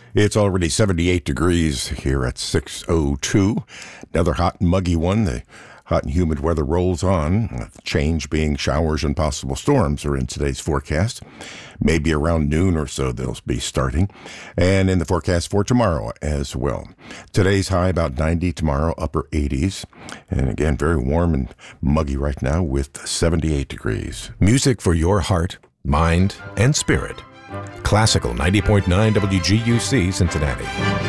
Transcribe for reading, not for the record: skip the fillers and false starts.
It's already 78 degrees here at 6:02. Another hot and muggy one. The hot and humid weather rolls on. The change being showers and possible storms are in today's forecast. Maybe around noon or so they'll be starting. And in the forecast for tomorrow as well. Today's high about 90, tomorrow upper 80s. And again, very warm and muggy right now with 78 degrees. Music for your heart, mind, and spirit. Classical 90.9 WGUC Cincinnati.